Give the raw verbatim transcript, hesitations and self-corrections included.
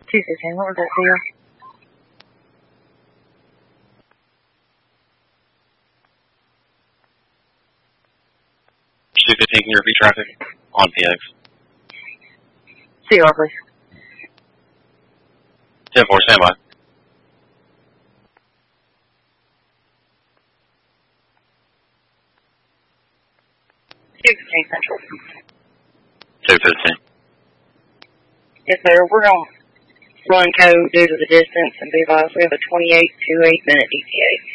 two fifteen, what was that for you? two fifteen, can you repeat traffic? On P X. C R, please. ten four, standby. two fifteen Central. two fifteen. Yes, sir. We're going to run code due to the distance and be advised we have a twenty-eight to eight minute E T A.